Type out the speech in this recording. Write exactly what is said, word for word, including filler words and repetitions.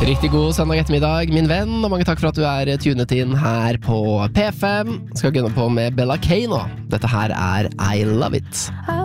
Riktig god søndag ettermiddag, min venn, og mange takk for at du er tunet inn her på P fem. Skal gunne på med Bella K nå. Dette her er I Love It.